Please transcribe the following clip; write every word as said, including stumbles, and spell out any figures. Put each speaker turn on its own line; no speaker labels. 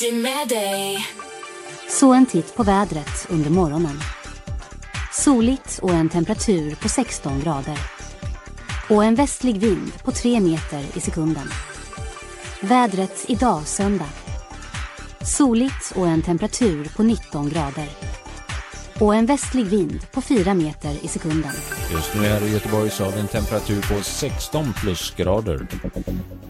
Med dig.
Så en titt på vädret under morgonen. Soligt och en temperatur på sexton grader. Och en västlig vind på tre meter i sekunden. Vädret idag söndag. Soligt och en temperatur på nitton grader. Och en västlig vind på fyra meter i sekunden.
Just nu här i Göteborg så har vi en temperatur på sexton plusgrader.